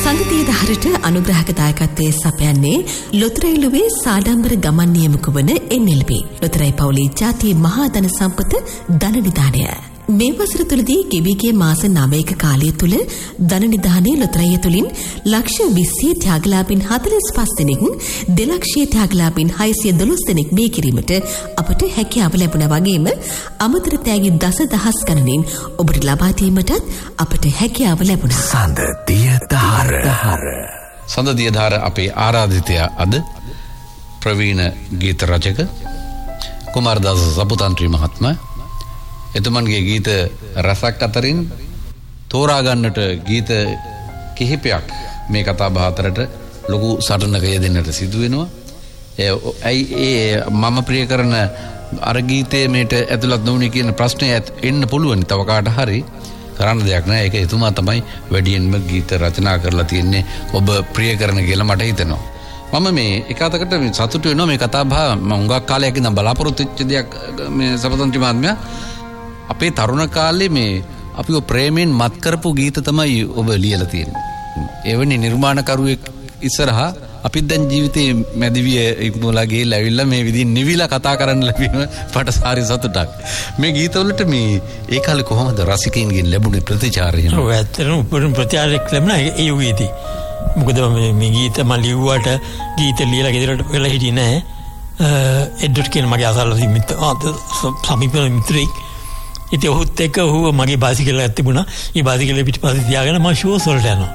සංගීතීය දහරට අනුග්‍රහක දායකත්වයේ සපයන්නේ ලොතරැයිලුවේ සාඩම්බර ගමන් නියමක වන NLB ලොතරැයි පවුලේ ජාතිය මහා ධන සම්පත ධන නිධානය. මේ වසර තුලදී ගෙවිගේ මාස 9ක කාලය තුල ධන නිධානයේ ලොතරැයිය තුලින් ලක්ෂ 20 ත්‍යාගලාභීන් 45 දෙනෙක්, 2 ලක්ෂ ත්‍යාගලාභීන් 612 දෙනෙක් බිහි කිරීමට අපට හැකියාව ලැබුණා වගේම අමතර තෑගි දසදහස් ගණනින් ඔබට ලබා දීමටත් අපට හැකියාව ලැබුණා. සඳදිය ධාර අපේ ආරාධිතයා අද ප්‍රවීණ ගීත රචක කුමාරදාස සපුතන්ත්‍රි මහත්මයා. එතුමන්ගේ ගීත රසක් අතරින් තෝරා ගන්නට ගීත කිහිපයක් මේ කතා බහ අතරට ලොකු සටනක යෙදෙන්නට සිදු වෙනවා. මම ප්‍රිය කරන අර ගීතයේ මේට ඇතුළත් නොවුනේ කියන ප්‍රශ්නේ එන්න පුළුවන්. තව කාට හරි කරන්න දෙයක් නැහැ. ඒක එතුමා තමයි වැඩියෙන්ම ගීත රචනා කරලා තියෙන්නේ ඔබ ප්‍රිය කරන කියලා මට හිතෙනවා. මම මේ එක අතකට සතුටු වෙනවා මේ කතා බහ මම හුඟක් කාලයක් ඉඳන් බලාපොරොත්තු වෙච්ච දෙයක් මේ සපතන්ති මහත්මයා. අපේ තරුණ කාලේ මේ අපිව ප්‍රේමයෙන් මත් කරපු ගීත තමයි ඔබ ලියලා තියෙන්නේ. එවැනි නිර්මාණකරුවෙක් ඉස්සරහා අපි දැන් ජීවිතේ මැදිවිය ඉක්මවලා ගිහලා ඇවිල්ලා මේ විදිහින් නිවිලා කතා කරන්න ලැබීම මට සාරි සතුටක්. මේ ගීතවලට මේ ඒ කාලේ කොහොමද රසිකයින්ගෙන් ලැබුණේ ප්‍රතිචාරය? ඔව් ඇත්තටම උපරිම ප්‍රතිචාරයක් ලැබුණා ඒ යුගයේදී. මොකද මේ ගීත මම ලිව්වට ගීත ලියලා ගෙදරට වෙලා හිටියේ නැහැ. එඩ්වඩ් කියන මගේ අසල්වැසි සමීප මිත්‍රෙක්. ඉතින් ඔහුත් එක්ක ඔහු මගේ බයිසිකල් එකක් තිබුණා. ඒ බයිසිකල් එක පිටිපස්සේ තියාගෙන මම ෂෝස් වලට යනවා.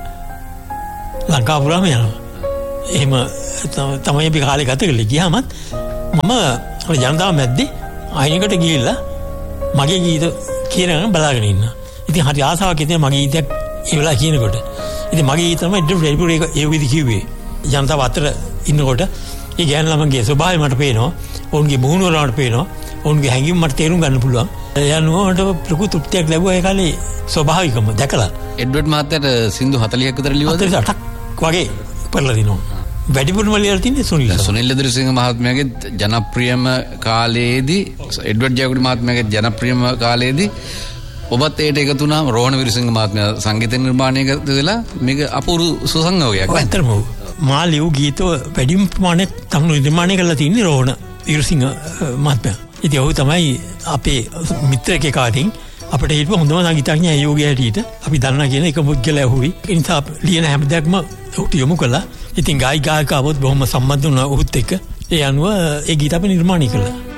ලංකාව පුරාම යනවා. එහෙම තමයි අපි කාලේ ගත කළේ. ගියාමත් මම ජනතාව මැද්දේ අයිනකට ගිහිල්ලා මගේ ගීත කියනනම් බලාගෙන ඉන්නවා. ඉතින් හරි ආසාවක් හිතේ මගේ ගීතයක් ඒ වෙලාව කියනකොට. ඉතින් මගේ ගීත තමයි ඒ විදි කිව්වේ. ජනතාව අතර ඉන්නකොට ඒ ගෑනු ළමගේ ස්වභාවය මට පේනවා. ඔවුන්ගේ මුහුණ වල මට පේනවා. ඔවුන්ගේ හැඟීම් මට තේරුම් ගන්න පුළුවන්. යනුවට ප්‍රකෘති තෘප්තියක් ලැබුවා ඒ කාලේ ස්වභාවිකම දැකලා. එඩ්වඩ් මහත්තයාට සින්දු 40ක් විතර ලියුවද? 48ක් වගේ පෙරලා දිනවා. වැඩිපුරම ලියලා තින්නේ සුනිල් ඉදිරිසිංහ මහත්මයාගේ ජනප්‍රියම කාලයේදී එඩ්වඩ් ජයකොඩි මහත්මයාගේ ජනප්‍රියම කාලයේදී ඔබත් ඒට එකතු වුණා. රෝහණ විරසිංහ මහත්මයා සංගීත නිර්මාණයක දෙලා මේක අපූර්ව සුසංගමයක්. ඇත්තටම මා ලියු ගීත වැඩිම ප්‍රමාණයක් තමයි නිර්මාණය කරලා තින්නේ රෝහණ විරසිංහ මහත්මයා. ඉතින් ඔහු තමයි අපේ මිත්‍රයෙක් කාටින් අපිට හිටපු හොඳම සංගීතඥයා යෝගී හැටියට අපි දන්නා කියන එක මුද්ගලයා හුයි. ඒ නිසා ලියන හැම දෙයක්ම ඔහුට යොමු කළා. ඉතින් ගායිකාවොත් බොහොම සම්බන්ධ වුණා ඔහුත් එක්ක. ඒ අනුව ඒ ගීත අපි නිර්මාණය කළා.